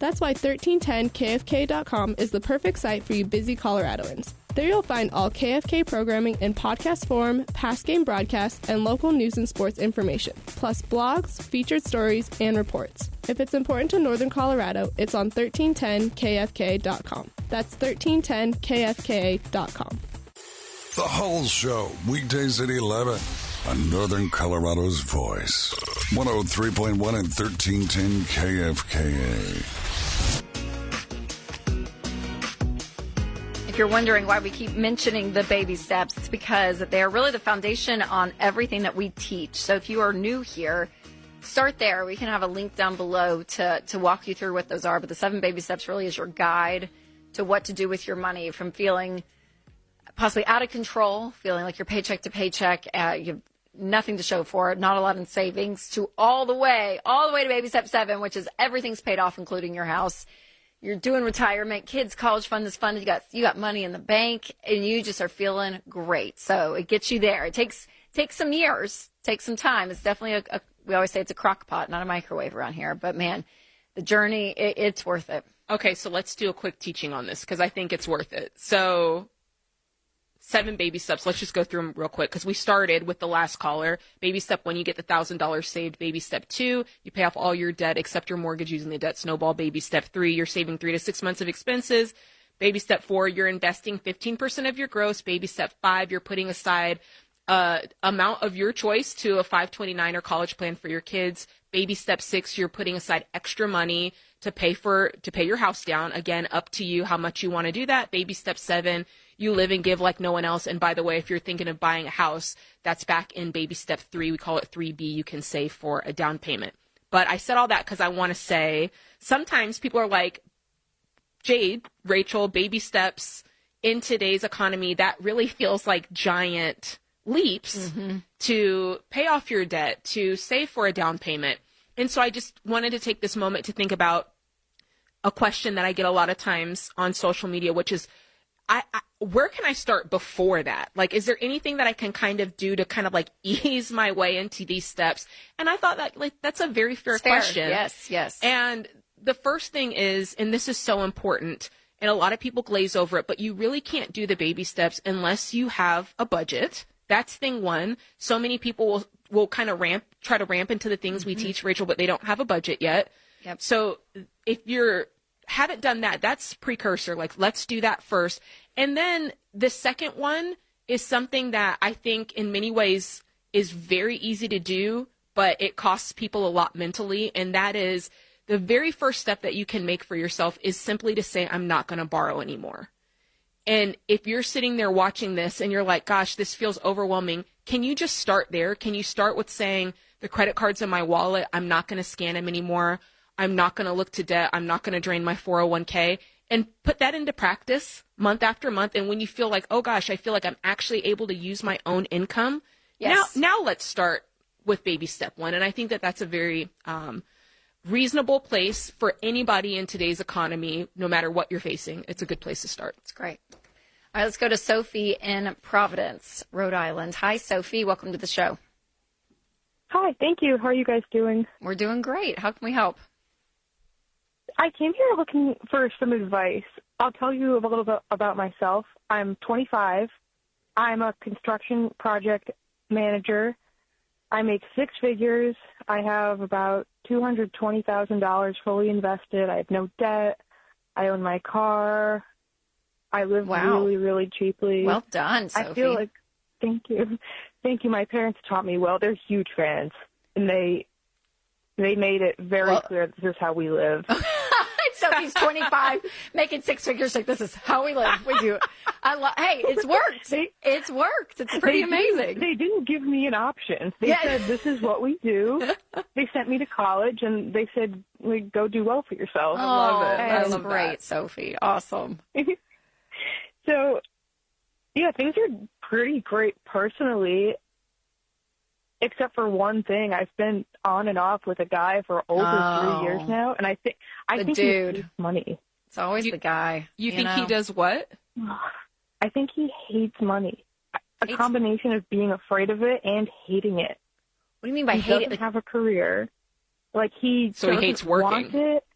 That's why 1310kfk.com is the perfect site for you busy Coloradoans. There you'll find all KFK programming in podcast form, past game broadcasts, and local news and sports information, plus blogs, featured stories, and reports. If it's important to Northern Colorado, it's on 1310kfk.com. That's 1310kfk.com. The Hull Show, weekdays at 11 on Northern Colorado's Voice. 103.1 and 1310 KFKA. If you're wondering why we keep mentioning the baby steps, it's because they are really the foundation on everything that we teach. So if you are new here, start there. We can have a link down below to walk you through what those are. But the 7 baby steps really is your guide to what to do with your money, from feeling possibly out of control, feeling like you're paycheck to paycheck, you have nothing to show for it, not a lot in savings, to all the way to baby step 7, which is everything's paid off, including your house. You're doing retirement, kids' college fund is funded, you got money in the bank, and you just are feeling great. So it gets you there. It takes some years, takes some time. It's definitely we always say it's a crock pot, not a microwave around here. But man, the journey, it's worth it. Okay, so let's do a quick teaching on this because I think it's worth it. So 7 baby steps. Let's just go through them real quick because we started with the last caller. Baby step 1, you get the $1,000 saved. Baby step 2, you pay off all your debt except your mortgage using the debt snowball. Baby step 3, you're saving 3 to 6 months of expenses. Baby step 4, you're investing 15% of your gross. Baby step 5, you're putting aside amount of your choice to a 529 or college plan for your kids. Baby step 6, you're putting aside extra money to pay your house down. Again, up to you how much you want to do that. Baby step 7, you live and give like no one else. And by the way, if you're thinking of buying a house, that's back in baby step 3. We call it 3B. You can save for a down payment. But I said all that because I want to say sometimes people are like, Jade, Rachel, baby steps in today's economy, that really feels like giant leaps to pay off your debt, to save for a down payment. And so I just wanted to take this moment to think about a question that I get a lot of times on social media, which is, where can I start before that? Like, is there anything that I can kind of do to kind of like ease my way into these steps? And I thought that that's a very fair question. Yes. And the first thing is, and this is so important, and a lot of people glaze over it, but you really can't do the baby steps unless you have a budget. That's thing 1. So many people will kind of try to ramp into the things we teach, Rachel, but they don't have a budget yet. Yep. So if haven't done that, that's precursor. Like, let's do that first. And then the second one is something that I think in many ways is very easy to do, but it costs people a lot mentally. And that is the very first step that you can make for yourself is simply to say, I'm not going to borrow anymore. And if you're sitting there watching this and you're like, gosh, this feels overwhelming, can you just start there? Can you start with saying, the credit card's in my wallet, I'm not going to scan them anymore. I'm not going to look to debt. I'm not going to drain my 401k, and put that into practice month after month. And when you feel like, oh gosh, I feel like I'm actually able to use my own income. Yes. Now let's start with baby step 1. And I think that that's a very reasonable place for anybody in today's economy, no matter what you're facing. It's a good place to start. It's great. All right, let's go to Sophie in Providence, Rhode Island. Hi, Sophie. Welcome to the show. Hi, thank you. How are you guys doing? We're doing great. How can we help? I came here looking for some advice. I'll tell you a little bit about myself. I'm 25. I'm a construction project manager. I make 6 figures. I have about $220,000 fully invested. I have no debt. I own my car. I live really, really cheaply. Well done, Sophie. I feel like, thank you. Thank you. My parents taught me well. They're huge fans, and they made it very clear this is how we live. Sophie's 25, making 6 figures. Like, this is how we live. We do. Hey, it's worked. It's worked. It's pretty amazing. They didn't give me an option. They said, this is what we do. They sent me to college, and they said, go do well for yourself. I love it. That's great, Sophie. Awesome. So, yeah, things are pretty great personally, except for one thing. I've been on and off with a guy for over 3 years now, and I think he hates money. It's always the guy. You think he does what? I think he hates money. A combination of being afraid of it and hating it. What do you mean by hate it? He doesn't have a career. Like, he hates working. Want it.